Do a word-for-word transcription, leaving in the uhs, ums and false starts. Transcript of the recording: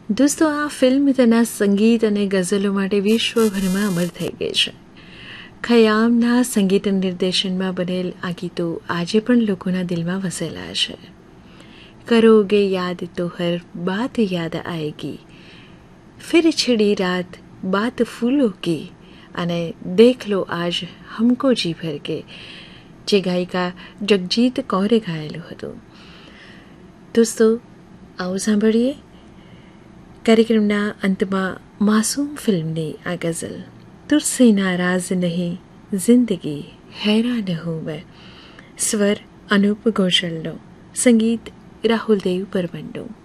દોસ્તો, આ ફિલ્મ તેના સંગીત અને ગઝલો માટે વિશ્વભરમાં અમર થઈ ગઈ છે. ખયામના સંગીત નિર્દેશનમાં બનેલ આ ગીતો આજે પણ લોકોના દિલમાં વસેલા છે. કરોગે યાદ તો હર બાત યાદ આએગી, ફિર છિડી રાત બાત ફૂલો કી અને દેખ લો આજ હમકો જી ભર કે, જે ગાયિકા જગજીત કૌરે ગાયેલું હતું. દોસ્તો, આવો સાંભળીએ કાર્યક્રમના અંતમાં માસૂમ ફિલ્મની આ ગઝલ. તુરસે નારાજ નહીં જિંદગી હેરાન હું મેં. સ્વર અનુપ ગોશલનો, સંગીત રાહુલ દેવ બર્મનનું.